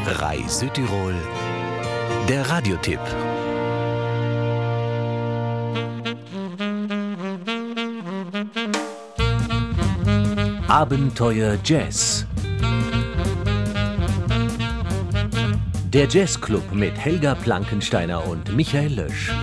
RAI Südtirol, der Radiotipp. Abenteuer Jazz. Der Jazzclub mit Helga Plankensteiner und Michael Lösch.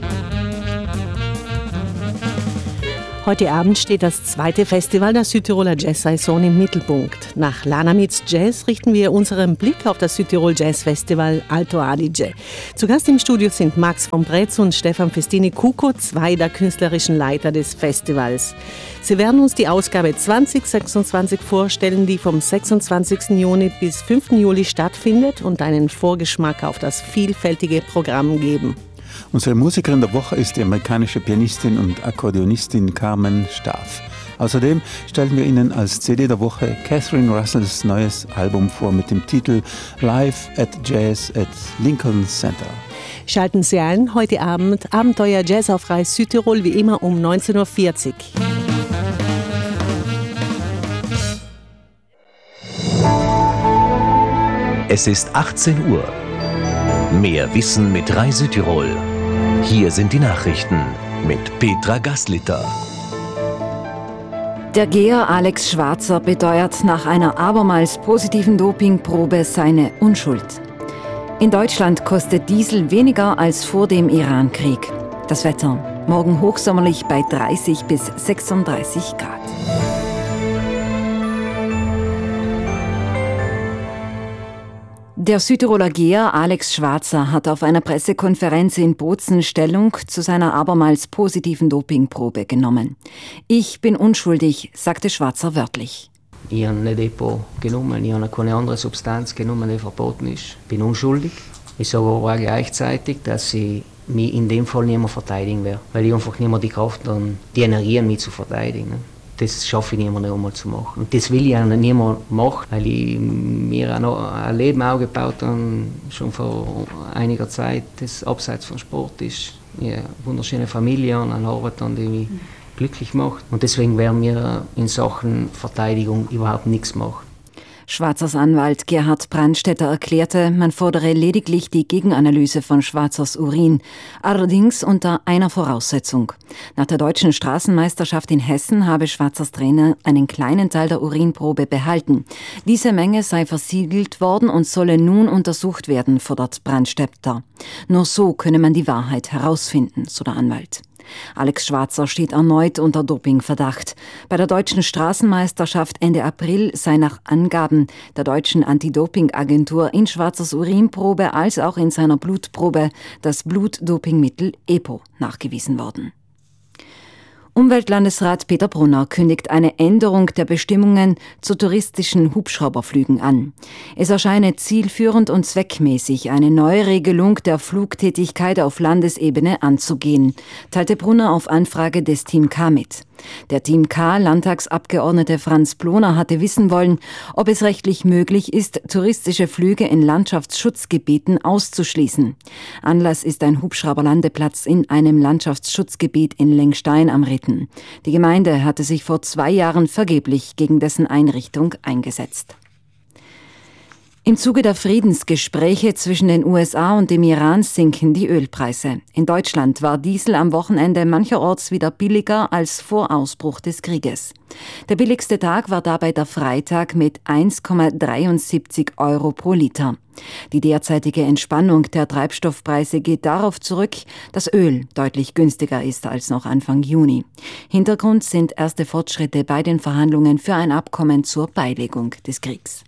Heute Abend steht das zweite Festival der Südtiroler Jazz-Saison im Mittelpunkt. Nach Lana Meets Jazz richten wir unseren Blick auf das Südtirol Jazz Festival Alto Adige. Zu Gast im Studio sind Max von Bretz und Stefan Festini-Kuko, zwei der künstlerischen Leiter des Festivals. Sie werden uns die Ausgabe 2026 vorstellen, die vom 26. Juni bis 5. Juli stattfindet und einen Vorgeschmack auf das vielfältige Programm geben. Unsere Musikerin der Woche ist die amerikanische Pianistin und Akkordeonistin Carmen Staff. Außerdem stellen wir Ihnen als CD der Woche Catherine Russells neues Album vor mit dem Titel Live at Jazz at Lincoln Center. Schalten Sie ein, heute Abend Abenteuer Jazz auf RAI Südtirol, wie immer um 19.40 Uhr. Es ist 18 Uhr. Mehr Wissen mit RAI Südtirol. Hier sind die Nachrichten mit Petra Gaslitter. Der Geher Alex Schwarzer beteuert nach einer abermals positiven Dopingprobe seine Unschuld. In Deutschland kostet Diesel weniger als vor dem Iran-Krieg. Das Wetter: morgen hochsommerlich bei 30 bis 36 Grad. Der Südtiroler Geher Alex Schwarzer hat auf einer Pressekonferenz in Bozen Stellung zu seiner abermals positiven Dopingprobe genommen. Ich bin unschuldig, sagte Schwarzer wörtlich. Ich habe nicht EPO genommen, ich habe keine andere Substanz genommen, die verboten ist. Ich bin unschuldig. Ich sage aber auch gleichzeitig, dass ich mich in dem Fall nicht mehr verteidigen werde, weil ich einfach nicht mehr die Kraft und die Energie habe, mich zu verteidigen. Das schaffe ich nicht mehr einmal zu machen. Und das will ich auch nicht mehr machen, weil ich mir auch noch ein Leben aufgebaut habe, schon vor einiger Zeit, das abseits vom Sport ist. Ich habe eine wunderschöne Familie und eine Arbeit, die mich glücklich macht. Und deswegen werden wir in Sachen Verteidigung überhaupt nichts machen. Schwarzers Anwalt Gerhard Brandstätter erklärte, man fordere lediglich die Gegenanalyse von Schwarzers Urin, allerdings unter einer Voraussetzung. Nach der deutschen Straßenmeisterschaft in Hessen habe Schwarzers Trainer einen kleinen Teil der Urinprobe behalten. Diese Menge sei versiegelt worden und solle nun untersucht werden, fordert Brandstätter. Nur so könne man die Wahrheit herausfinden, so der Anwalt. Alex Schwarzer steht erneut unter Dopingverdacht. Bei der deutschen Straßenmeisterschaft Ende April sei nach Angaben der deutschen Anti-Doping-Agentur in Schwarzers Urinprobe als auch in seiner Blutprobe das Blutdopingmittel EPO nachgewiesen worden. Umweltlandesrat Peter Brunner kündigt eine Änderung der Bestimmungen zu touristischen Hubschrauberflügen an. Es erscheine zielführend und zweckmäßig, eine Neuregelung der Flugtätigkeit auf Landesebene anzugehen, teilte Brunner auf Anfrage des Team K mit. Der Team K Landtagsabgeordnete Franz Ploner hatte wissen wollen, ob es rechtlich möglich ist, touristische Flüge in Landschaftsschutzgebieten auszuschließen. Anlass ist ein Hubschrauberlandeplatz in einem Landschaftsschutzgebiet in Lengstein am Ritten. Die Gemeinde hatte sich vor 2 Jahren vergeblich gegen dessen Einrichtung eingesetzt. Im Zuge der Friedensgespräche zwischen den USA und dem Iran sinken die Ölpreise. In Deutschland war Diesel am Wochenende mancherorts wieder billiger als vor Ausbruch des Krieges. Der billigste Tag war dabei der Freitag mit 1,73 Euro pro Liter. Die derzeitige Entspannung der Treibstoffpreise geht darauf zurück, dass Öl deutlich günstiger ist als noch Anfang Juni. Hintergrund sind erste Fortschritte bei den Verhandlungen für ein Abkommen zur Beilegung des Kriegs.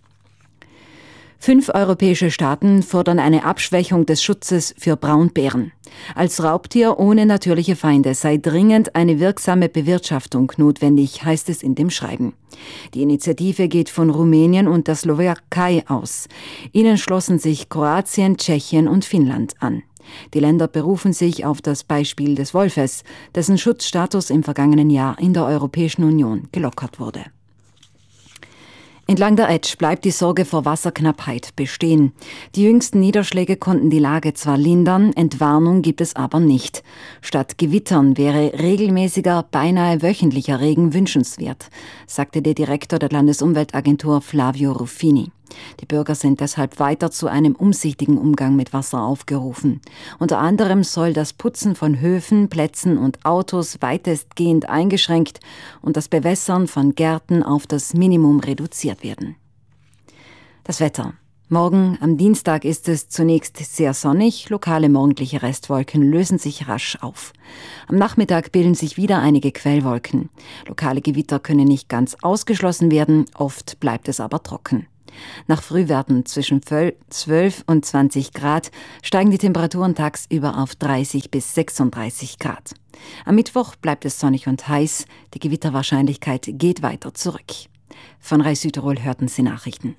5 europäische Staaten fordern eine Abschwächung des Schutzes für Braunbären. Als Raubtier ohne natürliche Feinde sei dringend eine wirksame Bewirtschaftung notwendig, heißt es in dem Schreiben. Die Initiative geht von Rumänien und der Slowakei aus. Ihnen schlossen sich Kroatien, Tschechien und Finnland an. Die Länder berufen sich auf das Beispiel des Wolfes, dessen Schutzstatus im vergangenen Jahr in der Europäischen Union gelockert wurde. Entlang der Etsch bleibt die Sorge vor Wasserknappheit bestehen. Die jüngsten Niederschläge konnten die Lage zwar lindern, Entwarnung gibt es aber nicht. Statt Gewittern wäre regelmäßiger, beinahe wöchentlicher Regen wünschenswert, sagte der Direktor der Landesumweltagentur Flavio Ruffini. Die Bürger sind deshalb weiter zu einem umsichtigen Umgang mit Wasser aufgerufen. Unter anderem soll das Putzen von Höfen, Plätzen und Autos weitestgehend eingeschränkt und das Bewässern von Gärten auf das Minimum reduziert werden. Das Wetter. Morgen am Dienstag ist es zunächst sehr sonnig, lokale morgendliche Restwolken lösen sich rasch auf. Am Nachmittag bilden sich wieder einige Quellwolken. Lokale Gewitter können nicht ganz ausgeschlossen werden, oft bleibt es aber trocken. Nach Frühwerten zwischen 12 und 20 Grad steigen die Temperaturen tagsüber auf 30 bis 36 Grad. Am Mittwoch bleibt es sonnig und heiß, die Gewitterwahrscheinlichkeit geht weiter zurück. Von Rai Südtirol hörten Sie Nachrichten.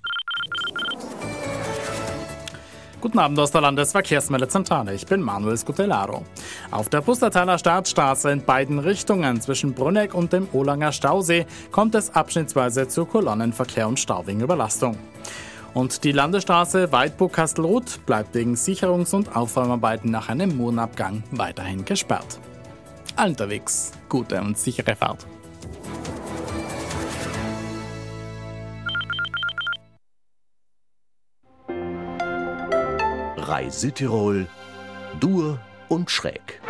Guten Abend aus der Landesverkehrsmeldezentrale. Ich bin Manuel Scutellaro. Auf der Pustertaler Startstraße in beiden Richtungen zwischen Brunegg und dem Olanger Stausee kommt es abschnittsweise zu Kolonnenverkehr und Stauwegüberlastung. Und die Landesstraße Weidburg-Kastelruth bleibt wegen Sicherungs- und Aufräumarbeiten nach einem Mondabgang weiterhin gesperrt. Allen unterwegs gute und sichere Fahrt. Rai Südtirol, Dur und Schräg.